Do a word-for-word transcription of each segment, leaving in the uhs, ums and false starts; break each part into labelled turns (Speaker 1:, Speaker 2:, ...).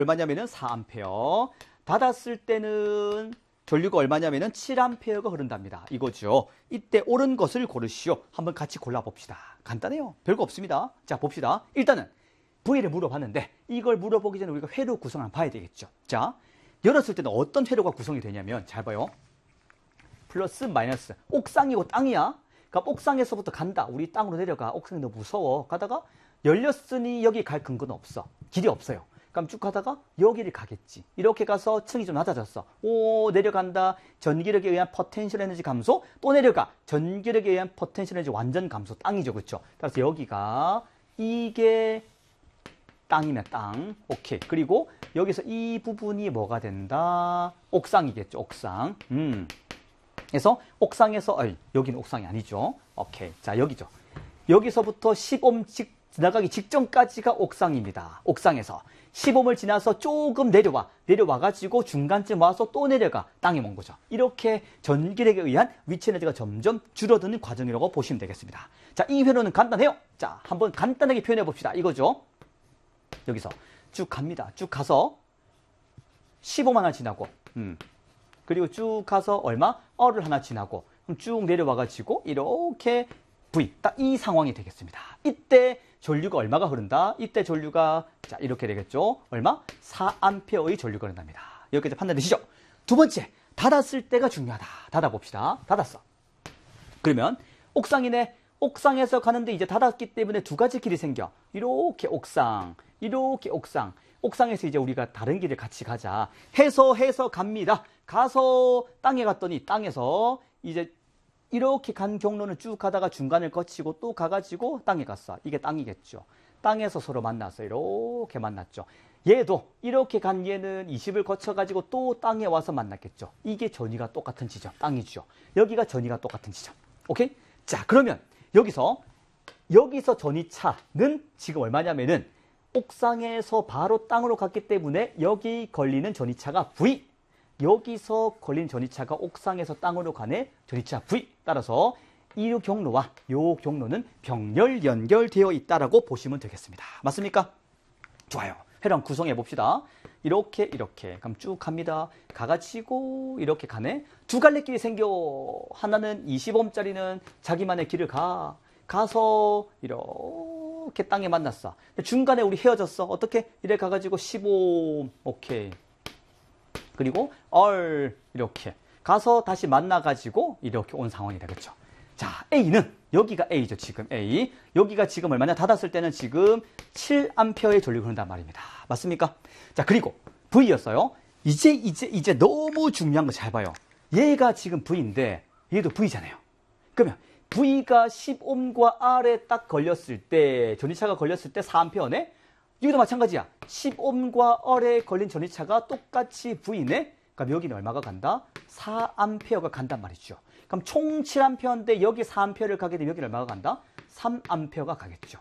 Speaker 1: 얼마냐면은 사 암페어. 닫았을 때는 전류가 얼마냐면은 칠 암페어가 흐른답니다. 이거죠. 이때 옳은 것을 고르시오. 한번 같이 골라봅시다. 간단해요. 별거 없습니다. 자, 봅시다. 일단은 V를 물어봤는데 이걸 물어보기 전에 우리가 회로 구성을 한번 봐야 되겠죠. 자, 열었을 때는 어떤 회로가 구성이 되냐면 잘 봐요. 플러스 마이너스. 옥상이고 땅이야. 그러니까 옥상에서부터 간다. 우리 땅으로 내려가. 옥상이 너무 무서워. 가다가 열렸으니 여기 갈 근거는 없어. 길이 없어요. 그럼 쭉 가다가 여기를 가겠지. 이렇게 가서 층이 좀 낮아졌어. 오, 내려간다. 전기력에 의한 포텐셜 에너지 감소. 또 내려가. 전기력에 의한 포텐셜 에너지 완전 감소. 땅이죠. 그렇죠? 따라서 여기가 이게 땅이면 땅. 오케이. 그리고 여기서 이 부분이 뭐가 된다? 옥상이겠죠. 옥상. 음. 그래서 옥상에서, 어이, 여기는 옥상이 아니죠. 오케이. 자, 여기죠. 여기서부터 십 옴 직, 지나가기 직전까지가 옥상입니다. 옥상에서 십 옴을 지나서 조금 내려와. 내려와가지고 중간쯤 와서 또 내려가. 땅에 온 거죠. 이렇게 전기력에 의한 위치 에너지가 점점 줄어드는 과정이라고 보시면 되겠습니다. 자, 이 회로는 간단해요. 자, 한번 간단하게 표현해 봅시다. 이거죠. 여기서 쭉 갑니다. 쭉 가서 십 옴 하나 지나고, 음. 그리고 쭉 가서 얼마? 어를 하나 지나고, 그럼 쭉 내려와가지고 이렇게 V, 딱 이 상황이 되겠습니다. 이때 전류가 얼마가 흐른다? 이때 전류가 자 이렇게 되겠죠. 얼마? 사 암페어의 전류가 흐른답니다. 여기까지 판단되시죠? 두 번째, 닫았을 때가 중요하다. 닫아봅시다. 닫았어. 그러면 옥상이네. 옥상에서 가는데 이제 닫았기 때문에 두 가지 길이 생겨. 이렇게 옥상, 이렇게 옥상. 옥상에서 이제 우리가 다른 길을 같이 가자. 해서 해서 갑니다. 가서 땅에 갔더니 땅에서 이제 이렇게 간 경로는 쭉 가다가 중간을 거치고 또 가가지고 땅에 갔어. 이게 땅이겠죠. 땅에서 서로 만났어. 이렇게 만났죠. 얘도 이렇게 간 얘는 이십을 거쳐가지고 또 땅에 와서 만났겠죠. 이게 전위가 똑같은 지점. 땅이죠. 여기가 전위가 똑같은 지점. 오케이? 자, 그러면 여기서 여기서 전위차는 지금 얼마냐면은 옥상에서 바로 땅으로 갔기 때문에 여기 걸리는 전위차가 V. 여기서 걸린 전위차가 옥상에서 땅으로 가네. 전위차 V. 따라서 이 경로와 이 경로는 병렬 연결되어 있다라고 보시면 되겠습니다. 맞습니까? 좋아요. 회랑 구성해 봅시다. 이렇게 이렇게 그럼 쭉 갑니다. 가가지고 이렇게 가네. 두 갈래 길이 생겨. 하나는 이십 옴짜리는 자기만의 길을 가. 가서 이렇게 땅에 만났어. 중간에 우리 헤어졌어. 어떻게? 이래 가가지고 십오 옴. 오케이. 그리고 얼 이렇게 가서 다시 만나가지고 이렇게 온 상황이 되겠죠. 자, A는 여기가 A죠. 지금 A. 여기가 지금 얼마냐? 닫았을 때는 지금 칠 암페어의 전류가 흐른단 말입니다. 맞습니까? 자, 그리고 V였어요. 이제 이제 이제 너무 중요한 거 잘 봐요. 얘가 지금 V인데 얘도 V잖아요. 그러면 V가 십 옴과 R에 딱 걸렸을 때, 전위차가 걸렸을 때 사 암페어네? 여기도 마찬가지야. 십 옴과 R에 걸린 전위차가 똑같이 V네? 그럼 여기는 얼마가 간다? 사 암페어가 간단 말이죠. 그럼 총 칠 암페어인데 여기 사 암페어를 가게 되면 여기는 얼마가 간다? 삼 암페어가 가겠죠.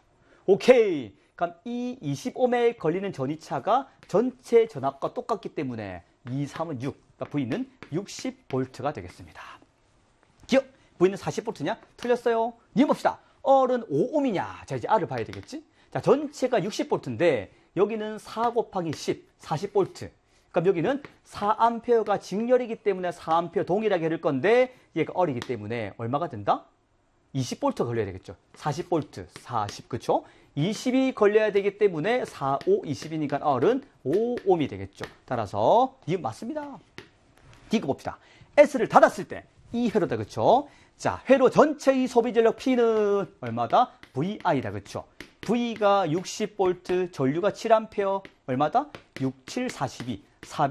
Speaker 1: 오케이. 그럼 이 이십 옴에 걸리는 전위차가 전체 전압과 똑같기 때문에 이, 삼은 육. 그러니까 V는 육십 볼트가 되겠습니다. 기억! V는 사십 볼트냐? 틀렸어요. 이해 봅시다. R은 오 옴이냐? 자, 이제 R을 봐야 되겠지? 자, 전체가 육십 볼트인데 여기는 사 곱하기 십, 사십 볼트. 그럼 여기는 사 암페어가 직렬이기 때문에 사 암페어 동일하게 흐를 건데 얘가 R이기 때문에 얼마가 된다? 이십 볼트 걸려야 되겠죠. 사십 볼트, 사십, 그쵸? 이십이 걸려야 되기 때문에 사, 오, 이십이니까 R은 오 옴이 되겠죠. 따라서 이 맞습니다. D가 봅시다. S를 닫았을 때 이 회로다, 그쵸? 자, 회로 전체의 소비 전력 P는 얼마다? 브이아이다, 그쵸? V가 육십 볼트, 전류가 칠 암페어, 얼마다? 육, 칠, 사십이,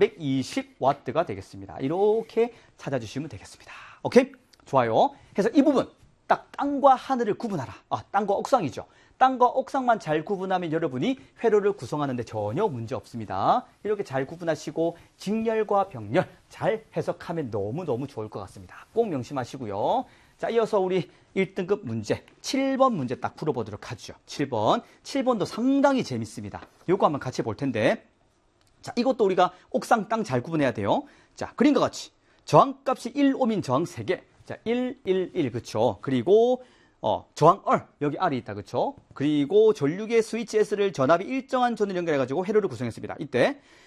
Speaker 1: 사백이십 와트가 되겠습니다. 이렇게 찾아주시면 되겠습니다. 오케이? 좋아요. 그래서 이 부분, 딱 땅과 하늘을 구분하라. 아, 땅과 옥상이죠. 땅과 옥상만 잘 구분하면 여러분이 회로를 구성하는데 전혀 문제 없습니다. 이렇게 잘 구분하시고 직렬과 병렬 잘 해석하면 너무너무 좋을 것 같습니다. 꼭 명심하시고요. 자, 이어서 우리 일 등급 문제 칠 번 문제 딱 풀어보도록 하죠. 칠 번. 칠 번도 상당히 재밌습니다. 요거 한번 같이 볼 텐데, 자, 이것도 우리가 옥상 땅 잘 구분해야 돼요. 자, 그림과 같이 저항값이 일 옴인 저항 세 개. 자, 일, 일, 일, 그쵸? 그리고 어, 저항 R, 여기 R이 있다, 그쵸? 그리고 전류계 스위치 S를 전압이 일정한 전을 연결해가지고 회로를 구성했습니다. 이때